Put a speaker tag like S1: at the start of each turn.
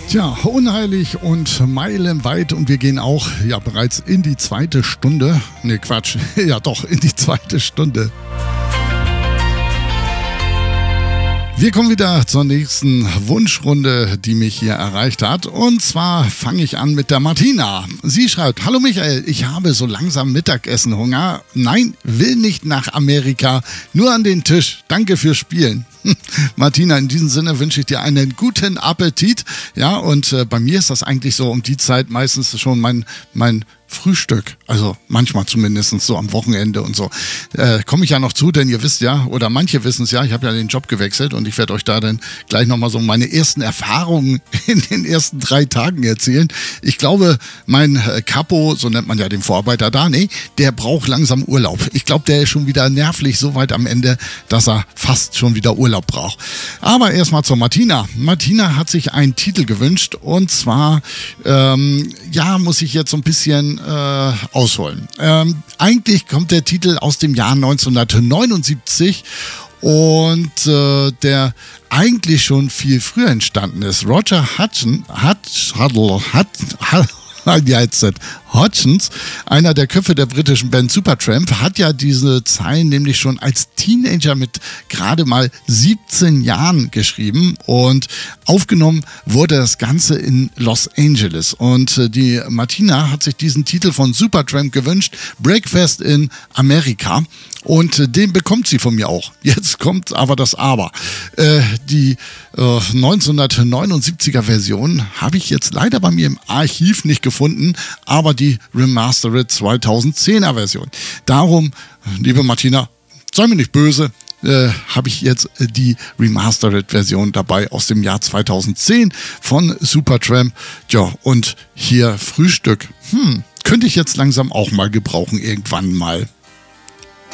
S1: Tja, unheilig und meilenweit und wir gehen auch bereits in die zweite Stunde. Ne, Quatsch, ja doch, in die zweite Stunde. Wir kommen wieder zur nächsten Wunschrunde, die mich hier erreicht hat. Und zwar fange ich an mit der Martina. Sie schreibt: Hallo Michael, ich habe so langsam Mittagessenhunger. Nein, will nicht nach Amerika, nur an den Tisch. Danke fürs Spielen. Martina, in diesem Sinne wünsche ich dir einen guten Appetit. Ja, und bei mir ist das eigentlich so um die Zeit meistens schon mein Frühstück, also manchmal zumindest so am Wochenende und so. Komme ich ja noch zu, denn ihr wisst ja, oder manche wissen es ja, ich habe ja den Job gewechselt und ich werde euch da dann gleich nochmal so meine ersten Erfahrungen in den ersten 3 Tagen erzählen. Ich glaube, mein Capo, so nennt man ja den Vorarbeiter da, der braucht langsam Urlaub. Ich glaube, der ist schon wieder nervlich so weit am Ende, dass er fast schon wieder Urlaub braucht. Aber erstmal zur Martina. Martina hat sich einen Titel gewünscht und zwar, muss ich jetzt so ein bisschen ausholen. Eigentlich kommt der Titel aus dem Jahr 1979 und der eigentlich schon viel früher entstanden ist. Roger Hodgins, einer der Köpfe der britischen Band Supertramp, hat ja diese Zeilen nämlich schon als Teenager mit gerade mal 17 Jahren geschrieben und aufgenommen wurde das Ganze in Los Angeles. Und die Martina hat sich diesen Titel von Supertramp gewünscht, Breakfast in America. Und den bekommt sie von mir auch. Jetzt kommt aber das Aber. Die 1979er Version habe ich jetzt leider bei mir im Archiv nicht gefunden, aber die Remastered 2010er Version. Darum, liebe Martina, sei mir nicht böse, habe ich jetzt die Remastered-Version dabei aus dem Jahr 2010 von Supertramp. Ja, und hier Frühstück. Könnte ich jetzt langsam auch mal gebrauchen, irgendwann mal.